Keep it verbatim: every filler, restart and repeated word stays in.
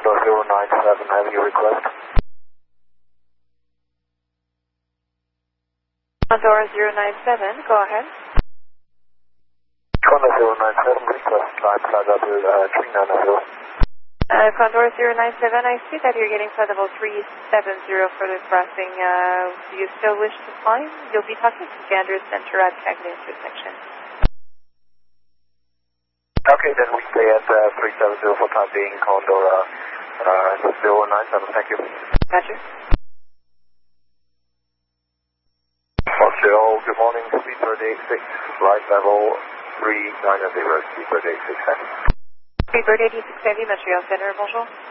Condor zero nine seven, have your request. Condor zero nine seven, go ahead. Condor zero nine seven, request climb flight level uh, three nine zero. Uh, Condor zero nine seven, I see that you're getting flight level three seven zero for the crossing. Uh, do you still wish to climb? You'll be talking to Gander Center at Cagney intersection. Okay, then we stay at uh, three seven zero for time being, Condor uh, uh, zero nine seven, thank you. Roger. Montreal, good morning, speed thirty eight six, flight level three nine zero, speed thirty eight six, thank you. Speedbird eighty-six heavy, Montreal Center, bonjour.